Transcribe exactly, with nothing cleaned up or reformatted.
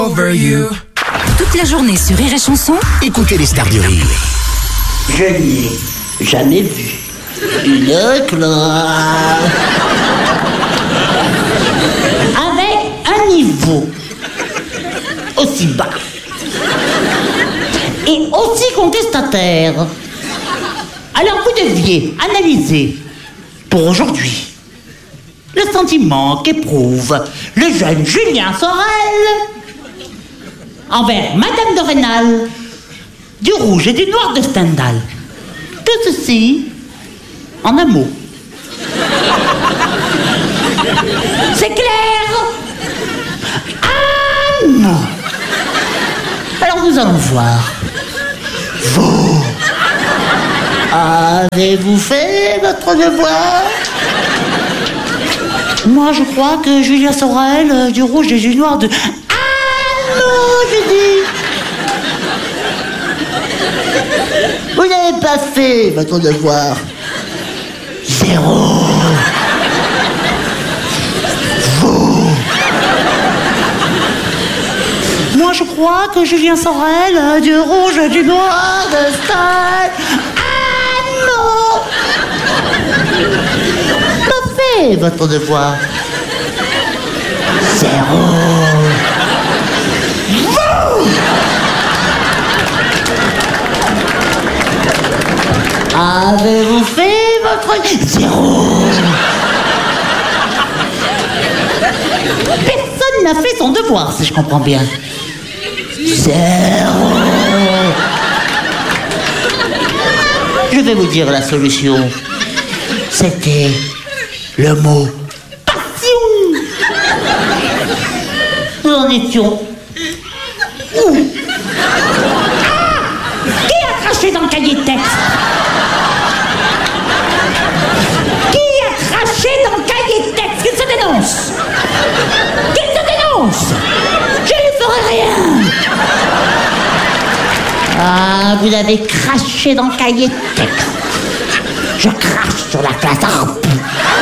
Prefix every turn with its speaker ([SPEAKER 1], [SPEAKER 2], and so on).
[SPEAKER 1] over you.
[SPEAKER 2] Toute la journée sur Rire et Chanson,
[SPEAKER 3] Écoutez les stars du rire.
[SPEAKER 4] Je n'ai jamais vu une cloche avec un niveau aussi bas et aussi contestataire. Alors vous deviez analyser pour aujourd'hui le sentiment qu'éprouve le jeune Julien Sorel envers Madame de Rênal, du rouge et du noir de Stendhal. Tout ceci en un mot. C'est clair? Ah non! Alors nous allons voir. Vous, avez-vous fait votre devoir? Moi, je crois que Julien Sorel, euh, du rouge et du noir de... Ah non, je dis. Vous n'avez pas fait votre devoir. Zéro. Vous. Moi, je crois que Julien Sorel, euh, du rouge et du noir de Stendhal... Ah non. Votre devoir. Zéro. Vous. Avez-vous fait votre... Zéro. Personne n'a fait son devoir, si je comprends bien. Zéro. Je vais vous dire la solution. C'était... le mot passion. Nous en étions où? Ah! Qui a craché dans le cahier de texte? Qui a craché dans le cahier de texte? Qu'il se dénonce. Qu'il se dénonce. Je ne ferai rien. Ah, vous avez craché dans le cahier de texte. Je crache sur la classe.